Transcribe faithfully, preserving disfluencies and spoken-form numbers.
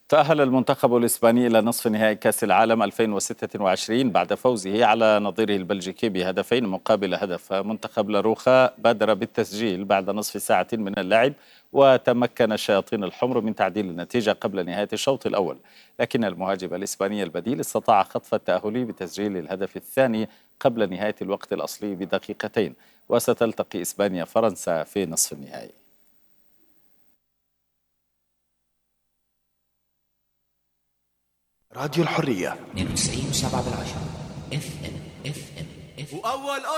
تأهل المنتخب الإسباني إلى نصف نهائي كأس العالم ألفين وستة وعشرين بعد فوزه على نظيره البلجيكي بهدفين مقابل هدف. منتخب لاروخا بادر بالتسجيل بعد نصف ساعة من اللعب، وتمكن الشياطين الحمر من تعديل النتيجة قبل نهاية الشوط الأول، لكن المهاجم الإسباني البديل استطاع خطف التأهل بتسجيل الهدف الثاني قبل نهاية الوقت الأصلي بدقيقتين. وستلتقي إسبانيا فرنسا في نصف النهائي. راديو الحرية اثنين وتسعين وسبعة بالعشرة اف ام اف ام اف ام.